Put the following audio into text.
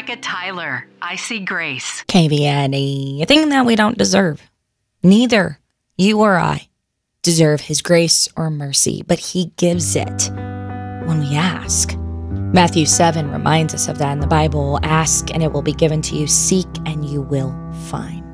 Micah Tyler. I see grace. KVNE, a thing that we don't deserve. Neither you or I deserve his grace or mercy, but he gives it when we ask. Matthew 7 reminds us of that in the Bible. Ask and it will be given to you. Seek and you will find.